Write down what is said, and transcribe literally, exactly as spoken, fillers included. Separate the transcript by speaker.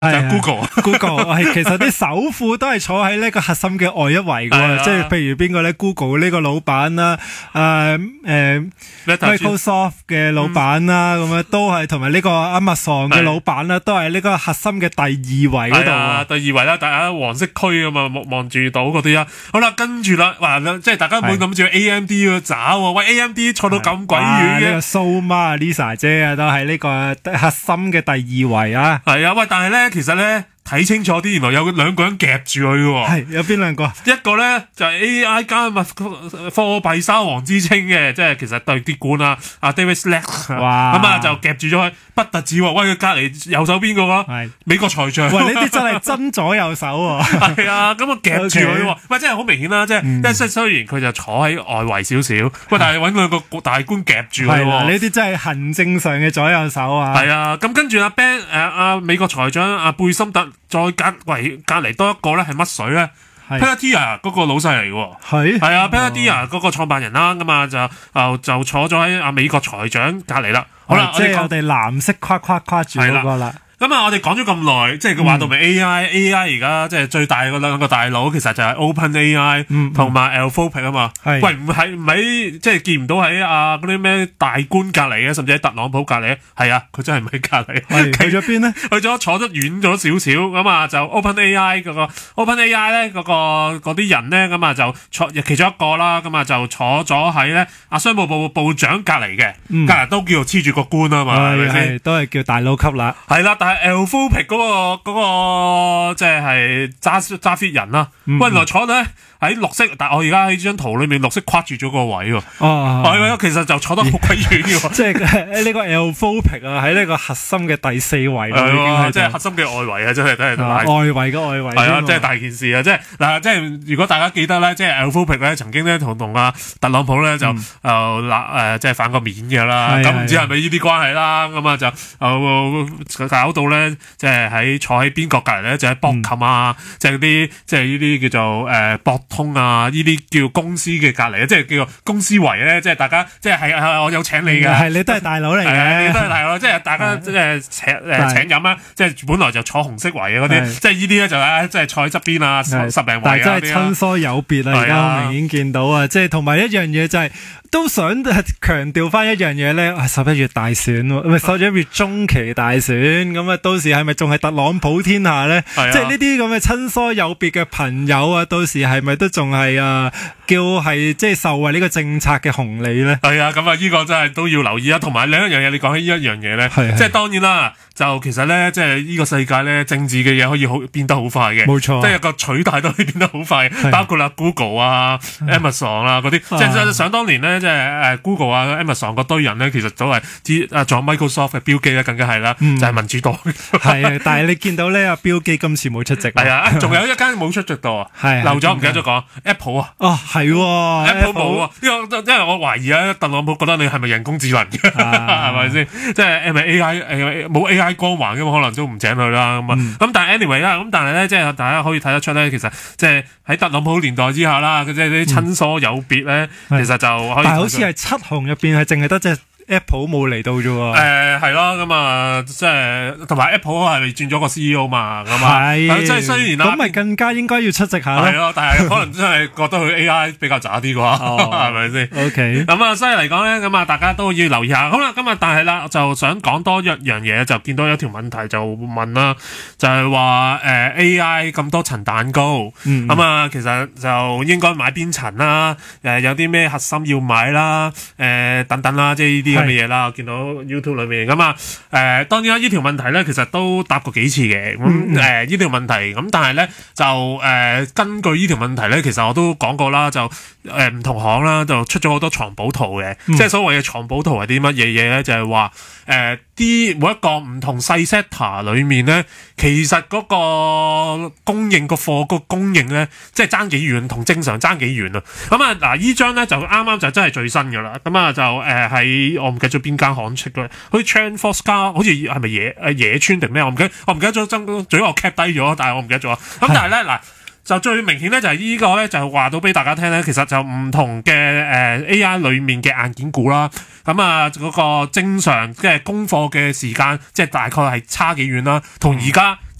Speaker 1: 就係 Google，Google
Speaker 2: 係其實啲首富都係坐喺呢個核心嘅外一圍嘅，即係譬如邊個咧 ？Google 呢個老闆啦，誒誒 Microsoft 嘅老闆啦，咁樣都係同埋呢個 Amazon 嘅老闆啦，都係呢個核心嘅第二位嗰度啊。
Speaker 1: 第二位啦，大家黃色區啊嘛，望住到嗰啲啦。好啦，跟住啦，哇！即係大家唔好諗住 A M D 個渣喎，喂 A M D 坐到咁鬼遠嘅。
Speaker 2: 呢個蘇媽 Lisa 姐啊，都係呢個核心嘅第二位啊。
Speaker 1: 係啊，喂！但係咧，其實咧睇清楚啲，原來有兩個人夾住佢嘅。
Speaker 2: 係有邊兩個？
Speaker 1: 一個咧就係、是、A I 加密貨幣沙皇之稱嘅，即係其實對啲官啊，阿 David Sacks，哇！咁啊就夾住咗佢，不特止喎，喂佢隔離右手邊個咯，係美國財長。
Speaker 2: 喂，呢啲真係真左右手喎。
Speaker 1: 係啊，咁啊夾住佢喎，喂，真係好明顯啦，即係，因為雖然佢就坐喺外圍少少，喂，但係揾兩個大官夾住佢喎。呢
Speaker 2: 啲真係行政上嘅左右手啊。
Speaker 1: 係啊，咁跟住阿 Ben 誒、呃、阿美國財長阿貝森特。再隔圍隔離多一個咧係乜水咧 Palantir 嗰個老細嚟嘅，係係啊 Palantir 嗰個創辦人啦，咁啊就就就坐咗喺阿美國財長隔離啦。好啦，
Speaker 2: 即係我哋藍色框框框住嗰個啦。
Speaker 1: 咁啊，我哋講咗咁耐，即係佢話到明 A I，A I 而家即係最大嗰兩個大佬，其實就係 OpenAI 同埋 Anthropic 啊嘛。喂，唔係唔係，即係見唔到喺啊嗰啲咩大官隔離嘅，甚至喺特朗普隔離。係啊，佢真係唔喺隔離。
Speaker 2: 去咗邊咧？
Speaker 1: 去咗坐得遠咗少少，咁啊就 OpenAI 嗰個 OpenAI 咧嗰個嗰啲人咧，咁啊就坐其中一個啦，咁啊就坐咗喺咧啊商務部部長隔離嘅，隔離都叫做黐住個官啊嘛，係咪先？
Speaker 2: 都係叫大佬級啦。
Speaker 1: 係啦，但Anthropic 嗰個嗰個即係揸揸 fit 人啦，喂，原來坐咧喺綠色，但係我而家喺張圖裏面綠色框住咗個位喎。哦，係啊，其實就坐得好鬼遠嘅喎。即
Speaker 2: 係呢個 Anthropic 啊，喺呢個核心嘅第四位。
Speaker 1: 係即係核心嘅外圍啊，真係真係
Speaker 2: 外圍嘅外圍。
Speaker 1: 係啊，即係大件事啊！即係嗱，即係如果大家記得咧，即係 Anthropic 咧曾經咧同同阿特朗普咧就誒嗱誒即係反個面嘅啦。咁唔知係咪呢啲關係啦？咁啊就誒搞到咧。即係喺坐喺邊角隔籬咧，就喺博冚啊，即係啲即係呢啲叫做誒博通啊，呢啲叫公司嘅隔籬，即係叫做公司圍咧，即係大家即係係我有請你嘅，
Speaker 2: 係你都係大佬嚟嘅，
Speaker 1: 你都係大佬，即係大家即係請誒請飲啦，即係本來就坐紅色圍嘅嗰啲，即係呢啲咧就誒即係坐喺側邊啊，十零圍啊，
Speaker 2: 但係真係親疏有別啊，而家好明顯見到啊，即係同埋一樣嘢就係。都想強調翻一樣嘢咧，十一月大選，唔係十一月中期大選，咁啊到時係咪仲係特朗普天下咧？即係呢啲咁嘅親疏有別嘅朋友啊，到時係咪都仲係啊叫係即係受惠呢個政策嘅紅利咧？
Speaker 1: 係啊，咁啊呢個真係都要留意啊。同埋另一樣嘢，你講起呢一樣嘢咧，即係當然啦。就其實咧，即係呢個世界咧，政治嘅嘢可以好變得好快嘅，冇錯，即係個取代都可以變得好快，包括啦 Google 啊、Amazon 啊嗰啲，即係想當年咧，即係誒 Google 啊、Amazon 嗰堆人咧，其實都係啲啊，仲有 Microsoft 嘅標記咧，更加係啦，就係民主黨。
Speaker 2: 係啊，但係你見到咧，阿標記今次冇出席。
Speaker 1: 係啊，仲有一間冇出席到啊，漏咗唔記得咗講 Apple 啊。
Speaker 2: 哦，係
Speaker 1: Apple 冇啊，因為因為我懷疑啊，特朗普覺得你係咪人工智能嘅，係咪先？即係係咪 A I 誒冇 A I 光環嘅可能都唔請佢啦咁啊，咁、嗯、但係 anyway 啦，咁但係咧即係大家可以睇得出咧，其實即係喺特朗普年代之下啦，即係啲親疏有別咧，嗯、其實就可以。但係好似係七雄入邊係淨係得隻 Apple 冇嚟到啫喎。誒係咯，咁啊即係同埋 Apple 係轉咗個 C E O 嘛，咁啊，即係雖然啦，
Speaker 2: 咁咪更加應該要出席下咯。
Speaker 1: 係咯，但係可能真係覺得佢 A I 比較渣啲啩，係咪先
Speaker 2: ？OK，
Speaker 1: 咁啊，所以嚟講咧，咁啊，大家都要留意下。好啦，咁啊，但係啦，就想講多一樣嘢，就見到有條問題就問啦，就係話誒 A I 咁多層蛋糕，咁、嗯、啊，其實就應該買邊層啦？誒，有啲咩核心要買啦？誒、呃，等等啦，即係呢啲。咁嘅嘢啦，我見到 YouTube 裏面咁啊，誒、呃、當然啦，呢條問題咧其實都答過幾次嘅，咁誒呢條問題，咁但係咧就誒、呃、根據呢條問題咧，其實我都講過啦，就誒唔、呃、同行啦，就出咗好多藏寶圖嘅，嗯、即係所謂嘅藏寶圖係啲乜嘢嘢咧，就係話誒啲每一個唔同細 sector 裏面咧，其實嗰個供應個貨個供應咧，即係爭幾遠，同正常爭幾遠啊！咁啊嗱，依張咧就啱啱就真係最新㗎啦，咁啊就誒喺、呃、我唔記得咗邊間行出嘅，好似 TrendForstar，好似係咪野誒野村定咩？我唔記得，我唔記得咗，真最後我 cap 低咗，但係我唔記得咗。咁但係咧嗱。就最明顯咧，就係呢個咧，就話到俾大家聽咧，其實就唔同嘅誒 A I 裏面嘅硬件股啦，咁啊嗰個正常即係供貨嘅時間，即係大概係差幾遠啦，同而家